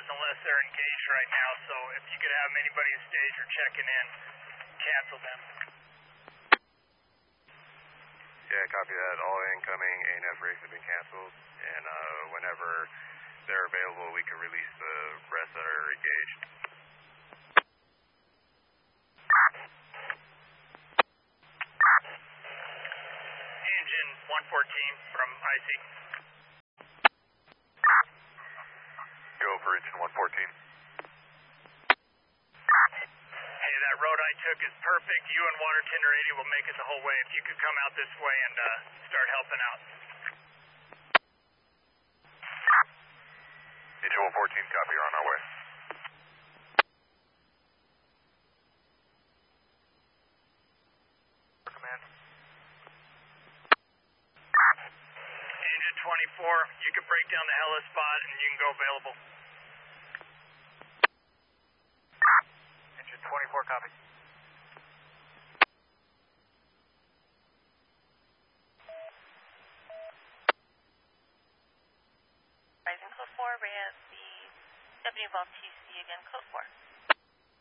unless they're engaged right now, so if you could have anybody on stage or checking in, cancel them. Yeah, copy that. All incoming ANF rigs have been canceled, and whenever they're available, we can release the rest that are engaged. Engine 114 from IC. Go for engine 114. Hey, that road I took is perfect. You and Water Tender 80 will make it the whole way. If you could come out this way and start helping out. Engine 114, copy, you're on our way. Command. Engine 24, you can break down the Hella spot and you can go available. Engine 24, copy. Rising code 4, ramp the W Vault TC again, code 4.